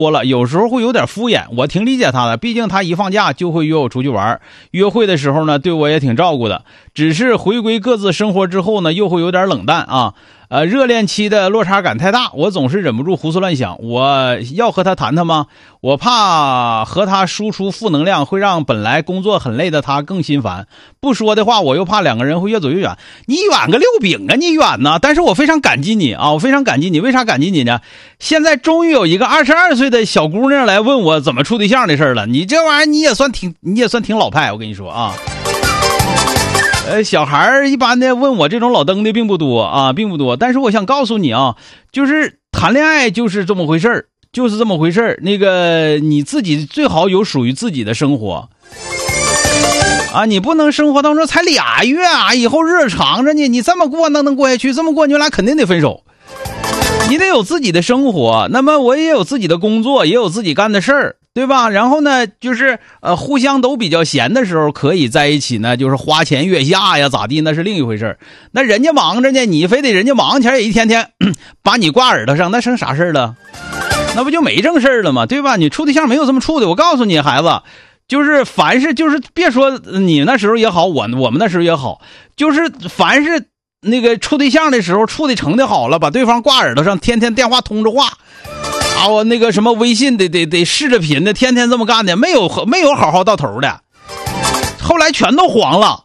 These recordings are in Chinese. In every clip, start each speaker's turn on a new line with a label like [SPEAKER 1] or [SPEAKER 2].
[SPEAKER 1] 多了，有时候会有点敷衍，我挺理解他的，毕竟他一放假就会约我出去玩，约会的时候呢对我也挺照顾的，只是回归各自生活之后呢又会有点冷淡啊。热恋期的落差感太大，我总是忍不住胡思乱想，我要和他谈谈吗？我怕和他输出负能量会让本来工作很累的他更心烦，不说的话我又怕两个人会越走越远。你远个六饼啊，你远呢，但是我非常感激你啊，我非常感激你。为啥感激你呢？现在终于有一个22岁的小姑娘来问我怎么处对象的事了，你这玩意儿你也算挺老派，我跟你说啊。小孩一般的问我这种老登的并不多啊，并不多。但是我想告诉你啊，就是谈恋爱就是这么回事儿，就是这么回事儿。那个你自己最好有属于自己的生活啊，你不能生活当中才2月啊，以后日子长着呢，你这么过能过下去？这么过你们俩肯定得分手。你得有自己的生活，那么我也有自己的工作，也有自己干的事儿，对吧？然后呢，就是互相都比较闲的时候可以在一起呢，就是花前月下呀咋地，那是另一回事。那人家忙着呢，你非得人家忙前也一天天把你挂耳朵上，那成啥事了？那不就没正事了吗？对吧？你处对象没有这么处的，我告诉你孩子，就是凡是就是别说你那时候也好，我们那时候也好，就是凡是那个处对象的时候处的成的好了，把对方挂耳朵上，天天电话通着话啊，我那个什么微信得视着频的，天天这么干的，没有好好到头的，后来全都黄了，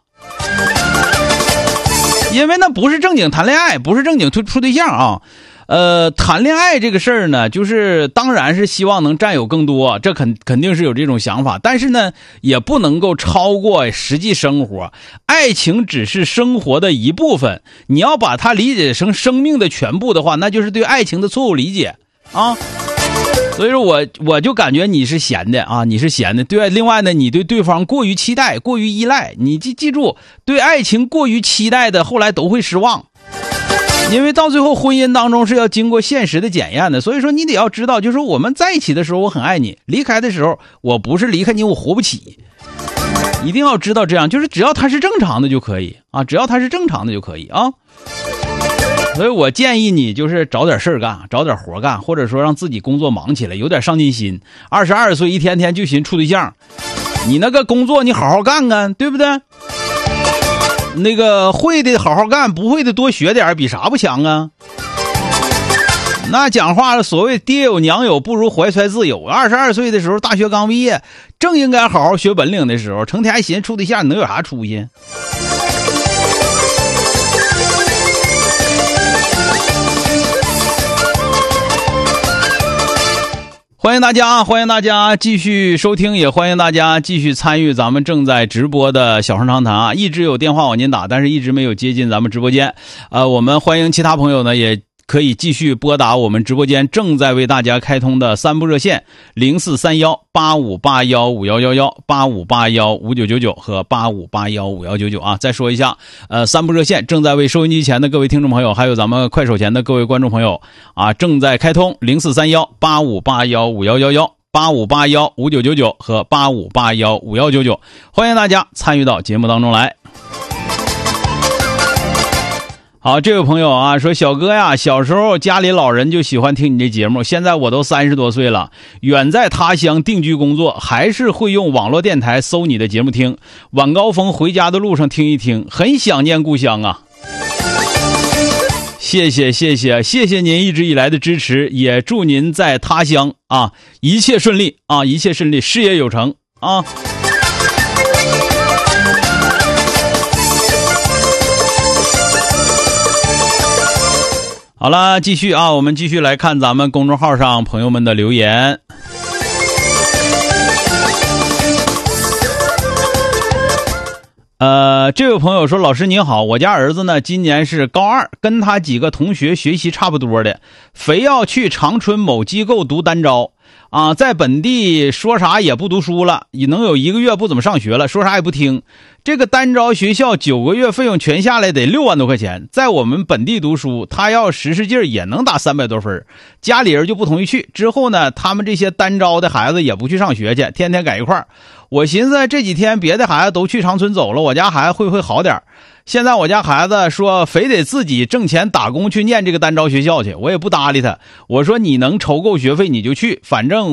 [SPEAKER 1] 因为那不是正经谈恋爱，不是正经处对象啊。谈恋爱这个事儿呢，就是当然是希望能占有更多，这肯定是有这种想法，但是呢，也不能够超过实际生活。爱情只是生活的一部分，你要把它理解成生命的全部的话，那就是对爱情的错误理解啊。所以说我就感觉你是闲的啊，你是闲的。对，另外呢，你对对方过于期待，过于依赖，你记住，对爱情过于期待的，后来都会失望。因为到最后婚姻当中是要经过现实的检验的，所以说你得要知道，就是我们在一起的时候我很爱你，离开的时候我不是离开你我活不起，一定要知道这样，就是只要他是正常的就可以啊，只要他是正常的就可以啊。所以我建议你就是找点事儿干，找点活干，或者说让自己工作忙起来，有点上进心。22岁一天天就寻处对象，你那个工作你好好干干，对不对？那个会的好好干，不会的多学点，比啥不强啊？那讲话所谓爹有娘有，不如怀揣自有。22岁的时候，大学刚毕业，正应该好好学本领的时候，成天还寻思处对象，你能有啥出息？欢迎大家继续收听，也欢迎大家继续参与咱们正在直播的小声长谈啊！一直有电话往您打，但是一直没有接进咱们直播间。我们欢迎其他朋友呢，也可以继续拨打我们直播间正在为大家开通的3部热线043185815111、85815999和85815199啊！再说一下，3部热线正在为收音机前的各位听众朋友，还有咱们快手前的各位观众朋友啊，正在开通043185815111、85815999和85815199，欢迎大家参与到节目当中来。好，这位朋友啊说，小哥呀，小时候家里老人就喜欢听你这节目，现在我都30多岁了，远在他乡定居工作，还是会用网络电台搜你的节目听，晚高峰回家的路上听一听，很想念故乡啊。谢谢您一直以来的支持，也祝您在他乡啊一切顺利啊，一切顺利，事业有成啊。好了，继续啊，我们继续来看咱们公众号上朋友们的留言。这位朋友说，老师您好，我家儿子呢今年是高2，跟他几个同学学习差不多的，非要去长春某机构读单招啊，在本地说啥也不读书了，也能有1个月不怎么上学了，说啥也不听。这个单招学校9个月费用全下来得6万多块钱，在我们本地读书，他要使劲也能打300多分，家里人就不同意去。之后呢，他们这些单招的孩子也不去上学去，天天在一块儿。我寻思这几天别的孩子都去长春走了，我家孩子会好点。现在我家孩子说非得自己挣钱打工去念这个单招学校去，我也不搭理他。我说你能筹够学费你就去，反正